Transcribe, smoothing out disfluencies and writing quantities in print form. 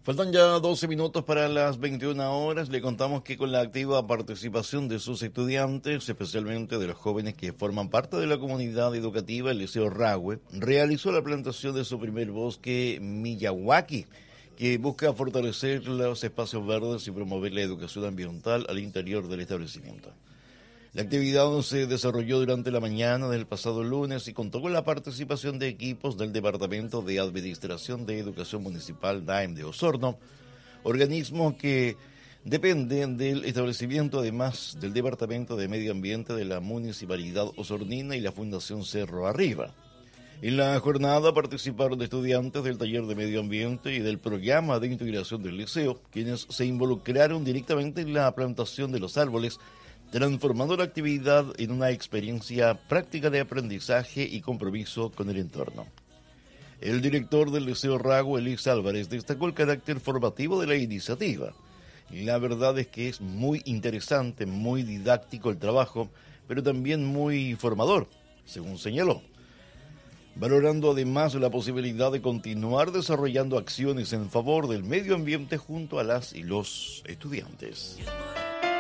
Faltan ya 12 minutos para las 21 horas. Le contamos que con la activa participación de sus estudiantes, especialmente de los jóvenes que forman parte de la comunidad educativa, el Liceo Rahue realizó la plantación de su primer bosque Miyawaki, que busca fortalecer los espacios verdes y promover la educación ambiental al interior del establecimiento. La actividad se desarrolló durante la mañana del pasado lunes y contó con la participación de equipos del Departamento de Administración de Educación Municipal DAEM de Osorno, organismo que depende del establecimiento, además del Departamento de Medio Ambiente de la Municipalidad Osornina y la Fundación Cerro Arriba. En la jornada participaron estudiantes del taller de medio ambiente y del programa de integración del liceo, quienes se involucraron directamente en la plantación de los árboles, transformando la actividad en una experiencia práctica de aprendizaje y compromiso con el entorno. El director del Liceo Rahue, Elix Álvarez, destacó el carácter formativo de la iniciativa. La verdad es que es muy interesante, muy didáctico el trabajo, pero también muy formador, según señaló, valorando además la posibilidad de continuar desarrollando acciones en favor del medio ambiente junto a las y los estudiantes.